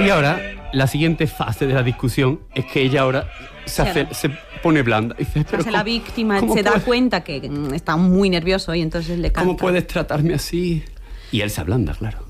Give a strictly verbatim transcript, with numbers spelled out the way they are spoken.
Y ahora, la siguiente fase de la discusión es que ella ahora se, hace, se pone blanda. Y dice, pero se la víctima se da cuenta que está muy nervioso y entonces le canta. ¿Cómo puedes tratarme así? Y él se ablanda, claro.